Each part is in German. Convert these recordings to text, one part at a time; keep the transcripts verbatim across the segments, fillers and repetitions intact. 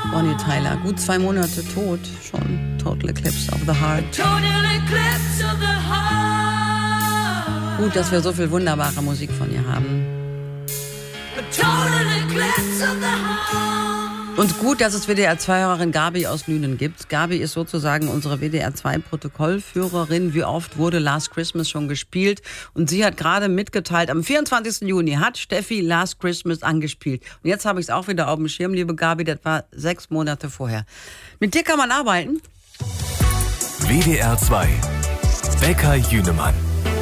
Bonnie Tyler, gut zwei Monate tot schon. Total Eclipse of the Heart. Total Eclipse of the Heart. Gut, dass wir so viel wunderbare Musik von ihr haben. Total Eclipse of the Heart. Und gut, dass es W D R zwei-Hörerin Gabi aus Lünen gibt. Gabi ist sozusagen unsere W D R zwei Protokollführerin. Wie oft wurde Last Christmas schon gespielt? Und sie hat gerade mitgeteilt, am vierundzwanzigsten Juni hat Steffi Last Christmas angespielt. Und jetzt habe ich es auch wieder auf dem Schirm, liebe Gabi, das war sechs Monate vorher. Mit dir kann man arbeiten. W D R zwei. Becker Jünemann.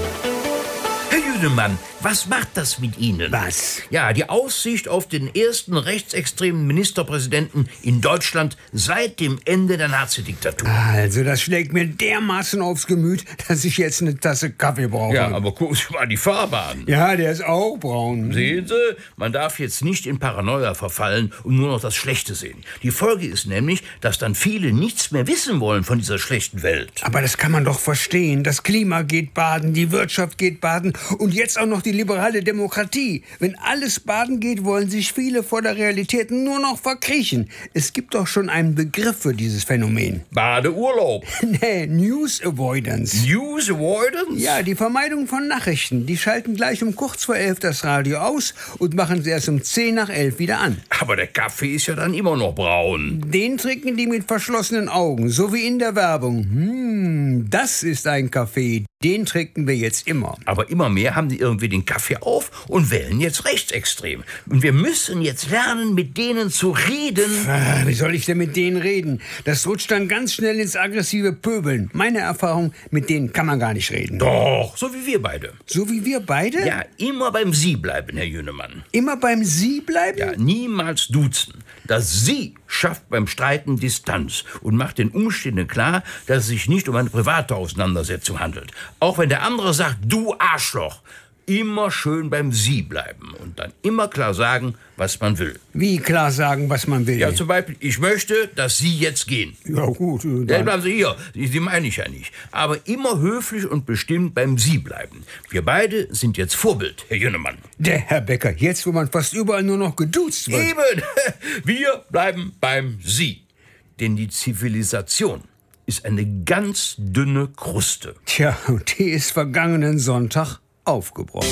Herr Jünemann, was macht das mit Ihnen? Was? Ja, die Aussicht auf den ersten rechtsextremen Ministerpräsidenten in Deutschland seit dem Ende der Nazidiktatur. Also, das schlägt mir dermaßen aufs Gemüt, dass ich jetzt eine Tasse Kaffee brauche. Ja, aber gucken Sie mal die Farbe an. Ja, der ist auch braun. Sehen Sie, man darf jetzt nicht in Paranoia verfallen und nur noch das Schlechte sehen. Die Folge ist nämlich, dass dann viele nichts mehr wissen wollen von dieser schlechten Welt. Aber das kann man doch verstehen. Das Klima geht baden, die Wirtschaft geht baden und jetzt auch noch die liberale Demokratie. Wenn alles baden geht, wollen sich viele vor der Realität nur noch verkriechen. Es gibt doch schon einen Begriff für dieses Phänomen. Badeurlaub. Nee, News Avoidance. News Avoidance? Ja, die Vermeidung von Nachrichten. Die schalten gleich um kurz vor elf das Radio aus und machen sie erst um zehn nach elf wieder an. Aber der Kaffee ist ja dann immer noch braun. Den trinken die mit verschlossenen Augen, so wie in der Werbung. Hm, das ist ein Kaffee. Den trinken wir jetzt immer. Aber immer mehr haben die irgendwie den Kaffee auf und wählen jetzt rechtsextrem. Und wir müssen jetzt lernen, mit denen zu reden. Ah, wie soll ich denn mit denen reden? Das rutscht dann ganz schnell ins aggressive Pöbeln. Meine Erfahrung, mit denen kann man gar nicht reden. Doch, so wie wir beide. So wie wir beide? Ja, immer beim Sie bleiben, Herr Jünemann. Immer beim Sie bleiben? Ja, niemals duzen. Das Sie schafft beim Streiten Distanz und macht den Umständen klar, dass es sich nicht um eine private Auseinandersetzung handelt. Auch wenn der andere sagt, du Arschloch. Immer schön beim Sie bleiben und dann immer klar sagen, was man will. Wie klar sagen, was man will? Ja, zum Beispiel, ich möchte, dass Sie jetzt gehen. Ja, gut. Dann Ja, bleiben Sie hier. Sie meine ich ja nicht. Aber immer höflich und bestimmt beim Sie bleiben. Wir beide sind jetzt Vorbild, Herr Jünemann. Der Herr Becker, jetzt wo man fast überall nur noch geduzt wird. Eben. Wir bleiben beim Sie. Denn die Zivilisation ist eine ganz dünne Kruste. Tja, die ist vergangenen Sonntag aufgebrochen.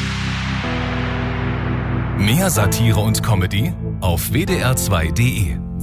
Mehr Satire und Comedy auf w d r zwei punkt d e.